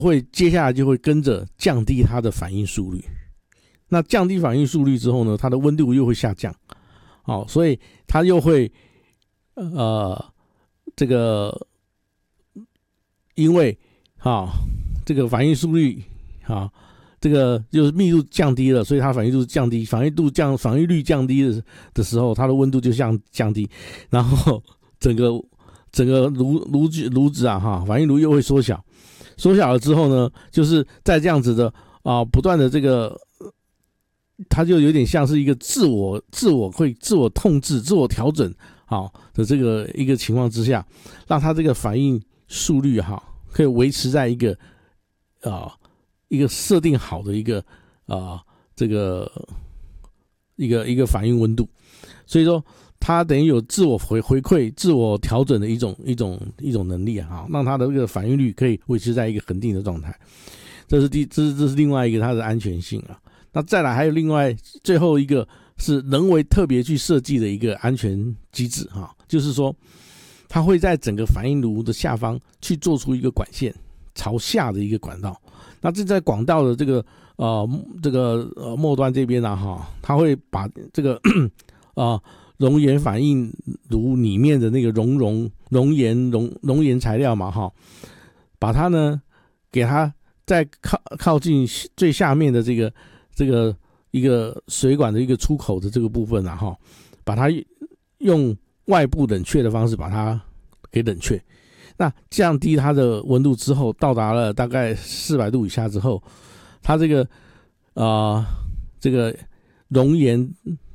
接下来就会跟着降低它的反应速率。那降低反应速率之后呢，它的温度又会下降，所以它又会这个因为这个反应速率这个就是密度降低了，所以它反应度降低，反应率降低的时候，它的温度就降低，然后整个炉子反应炉又会缩小了之后呢，就是在这样子的不断的这个，它就有点像是一个自我控制、自我调整的这个一个情况之下，让它这个反应速率可以维持在一个设定好的一个这个一个反应温度，所以说它等于有自我回馈、自我调整的一种能力让它的这个反应率可以维持在一个恒定的状态。这是另外一个它的安全性那再来还有另外最后一个是人为特别去设计的一个安全机制就是说它会在整个反应炉的下方去做出一个管线朝下的一个管道。那这在管道的这个末端这边它会把这个熔岩反应炉里面的那个熔岩材料把它呢给它在靠近最下面的这个一个水管的一个出口的这个部分把它用外部冷却的方式把它给冷却。那降低它的温度之后，到达了大概400度以下之后，它这个熔岩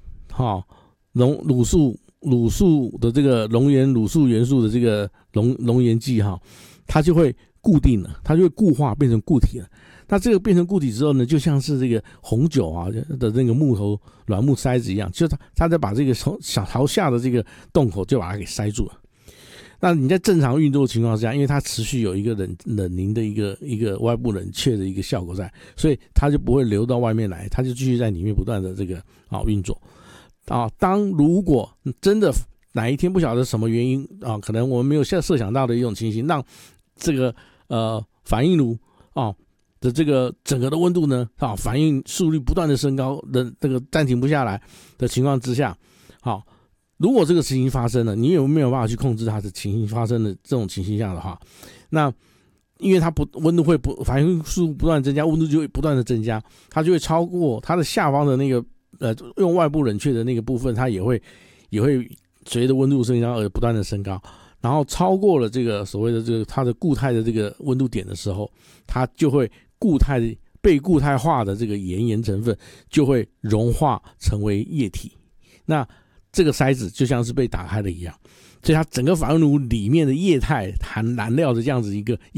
卤素的这个熔岩卤素元素的这个熔岩剂它就会固定了，它就会固化变成固体了。那这个变成固体之后呢，就像是这个红酒的那个软木塞子一样，就它在把这个朝下的这个洞口就把它给塞住了。那你在正常运作的情况下，因为它持续有一个冷凝的一个外部冷却的一个效果在，所以它就不会流到外面来，它就继续在里面不断的这个运作如果真的哪一天不晓得什么原因可能我们没有设想到的一种情形，让这个反应炉的这个整个的温度呢反应速率不断的升高的这个暂停不下来的情况之下如果这个情形发生了，你有没有办法去控制它的情形发生的这种情形下的话，那因为它温度会反应速度不断增加，温度就会不断的增加，它就会超过它的下方的那个用外部冷却的那个部分，它也会随着温度升高而不断的升高，然后超过了这个所谓的这个它的固态的这个温度点的时候，它就会被固态化的这个盐成分就会融化成为液体。那这个塞子就像是被打开了一样，所以它整个反应炉里面的液态燃料的这样子一个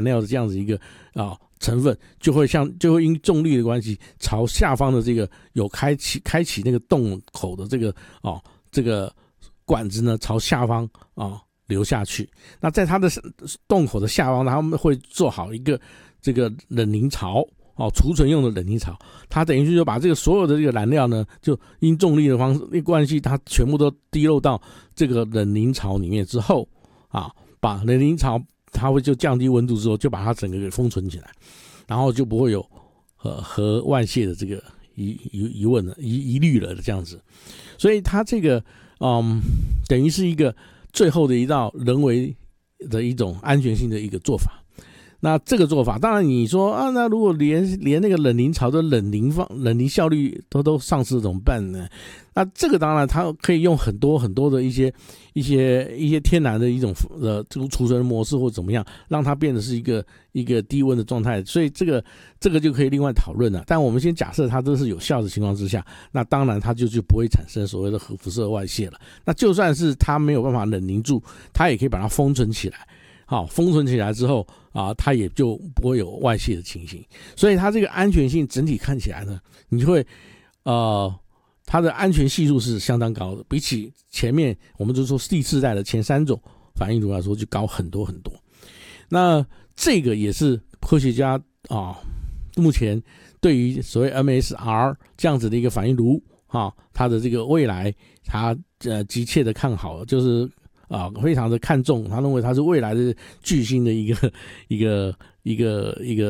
成分就会因重力的关系朝下方的这个有开启那个洞口的这个管子呢朝下方流下去。那在它的洞口的下方，他们会做好一个这个冷凝槽储存用的冷凝槽，它等于是就把这个所有的这个燃料呢，就因重力的关系，它全部都滴漏到这个冷凝槽里面之后把冷凝槽它会就降低温度之后，就把它整个给封存起来，然后就不会有核外泄的这个疑虑了这样子。所以它这个等于是一个最后的一道人为的一种安全性的一个做法。那这个做法，当然你说那如果连那个冷凝槽的冷凝效率都丧失怎么办呢？那这个当然它可以用很多很多的一些天然的一种这个储存模式或怎么样，让它变得是一个低温的状态。所以这个就可以另外讨论了。但我们先假设它都是有效的情况之下，那当然它就不会产生所谓的核辐射外泄了。那就算是它没有办法冷凝住，它也可以把它封存起来。封存起来之后它也就不会有外泄的情形。所以它这个安全性整体看起来呢，你会它的安全系数是相当高的，比起前面我们就说第4代的前3种反应炉来说就高很多很多。那这个也是科学家目前对于所谓 MSR 这样子的一个反应炉它的这个未来它急切的看好，就是非常的看重，他认为它是未来的巨星的一一个